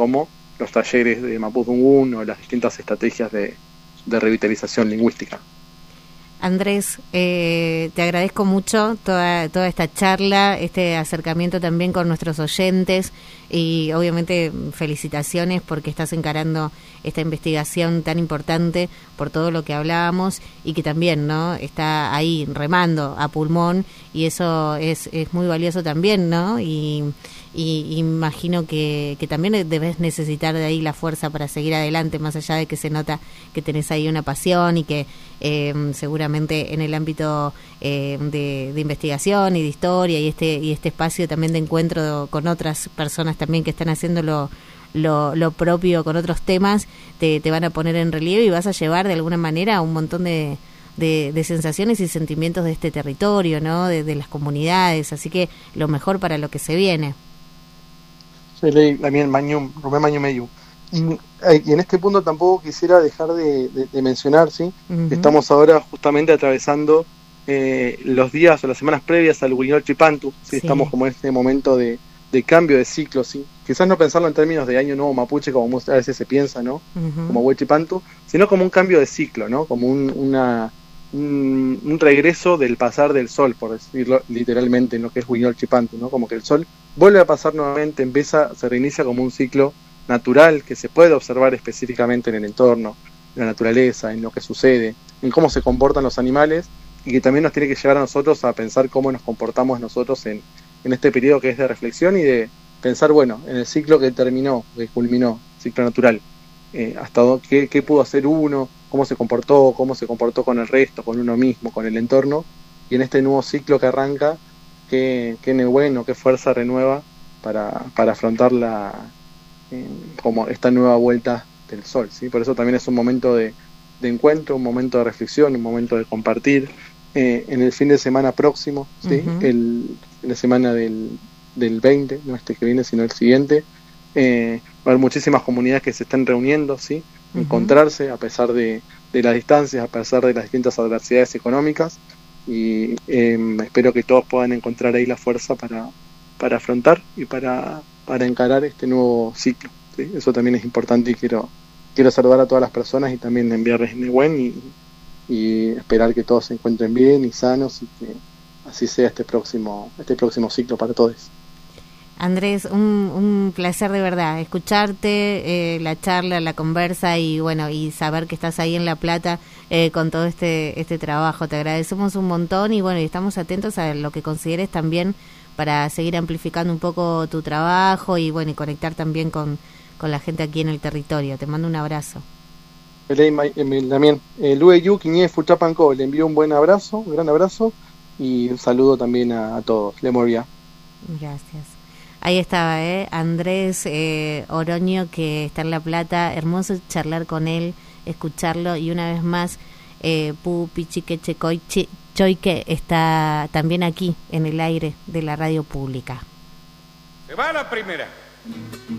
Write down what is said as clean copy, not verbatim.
como los talleres de Mapudungun o las distintas estrategias de revitalización lingüística. Andrés, te agradezco mucho toda esta charla, este acercamiento también con nuestros oyentes y obviamente felicitaciones porque estás encarando esta investigación tan importante por todo lo que hablábamos y que también, ¿no?, está ahí remando a pulmón y eso es muy valioso también, ¿no? Y imagino que también debes necesitar de ahí la fuerza para seguir adelante, más allá de que se nota que tenés ahí una pasión y que seguramente en el ámbito de investigación y de historia y este espacio también de encuentro con otras personas también que están haciendo lo propio con otros temas, te van a poner en relieve y vas a llevar de alguna manera un montón de sensaciones y sentimientos de este territorio, ¿no?, de las comunidades, así que lo mejor para lo que se viene. También Rubén Mañú Meyu. Y en este punto tampoco quisiera dejar de mencionar, ¿sí? Uh-huh. Estamos ahora justamente atravesando los días o las semanas previas al Huinol-Chipantu, ¿sí? Sí. Estamos como en este momento de cambio de ciclo, ¿sí? Quizás no pensarlo en términos de año nuevo mapuche, como a veces se piensa, ¿no? Uh-huh. Como Huichipantu, sino como un cambio de ciclo, ¿no? Como un regreso del pasar del sol, por decirlo literalmente, en lo que es Huinol-Chipantu, ¿no? Como que el sol vuelve a pasar nuevamente, se reinicia como un ciclo natural que se puede observar específicamente en el entorno, en la naturaleza, en lo que sucede, en cómo se comportan los animales y que también nos tiene que llevar a nosotros a pensar cómo nos comportamos nosotros en este periodo que es de reflexión y de pensar, bueno, en el ciclo que terminó, que culminó, ciclo natural, hasta qué pudo hacer uno, cómo se comportó con el resto, con uno mismo, con el entorno, y en este nuevo ciclo que arranca, qué bueno, qué fuerza renueva para afrontar como esta nueva vuelta del sol, ¿sí? Por eso también es un momento de encuentro, un momento de reflexión, un momento de compartir. En el fin de semana próximo, ¿sí? Uh-huh. En la semana del 20, no este que viene, sino el siguiente, va a haber muchísimas comunidades que se están reuniendo, ¿sí? Uh-huh. Encontrarse a pesar de las distancias, a pesar de las distintas adversidades económicas, y espero que todos puedan encontrar ahí la fuerza para afrontar y para encarar este nuevo ciclo, ¿sí? Eso también es importante y quiero saludar a todas las personas y también enviarles Nehuen y esperar que todos se encuentren bien y sanos y que así sea este próximo ciclo para todos. Andrés, un placer de verdad escucharte, la charla, la conversa y bueno, y saber que estás ahí en La Plata con todo este trabajo. Te agradecemos un montón y bueno, y estamos atentos a lo que consideres también para seguir amplificando un poco tu trabajo y bueno, y conectar también con la gente aquí en el territorio. Te mando un abrazo. También Lue Yu Quiñé Fuchapanco, le envío un gran abrazo y un saludo también a todos. Le Moria. Gracias. Ahí estaba, Andrés Oroño, que está en La Plata. Hermoso charlar con él, escucharlo y una vez más Pu Pichiqueche Choique está también aquí en el aire de la radio pública. Se va la primera.